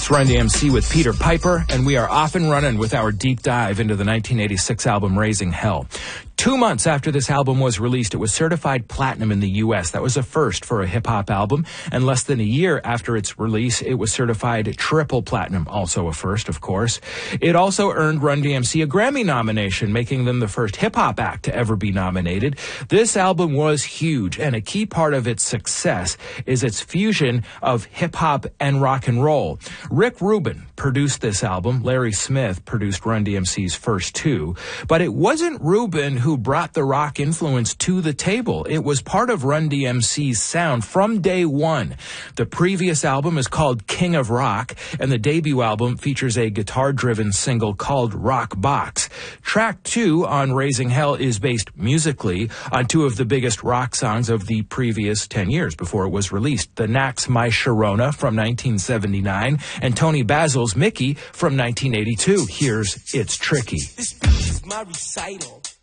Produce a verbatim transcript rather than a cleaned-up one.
It's Run D M C with Peter Piper, and we are off and running with our deep dive into the nineteen eighty-six album Raising Hell. Two months after this album was released, it was certified platinum in the U S. That was a first for a hip-hop album. And less than a year after its release, it was certified triple platinum, also a first, of course. It also earned Run D M C a Grammy nomination, making them the first hip-hop act to ever be nominated. This album was huge, and a key part of its success is its fusion of hip-hop and rock and roll. Rick Rubin produced this album. Larry Smith produced Run D M C's first two. But it wasn't Rubin who brought the rock influence to the table. It was part of Run D M C's sound from day one. The previous album is called King of Rock, and the debut album features a guitar-driven single called Rock Box. Track two on Raising Hell is based musically on two of the biggest rock songs of the previous ten years before it was released. The Knack's My Sharona from nineteen seventy-nine and Tony Basil's Mickey from nineteen eighty-two. Here's It's Tricky. This beat is my recital.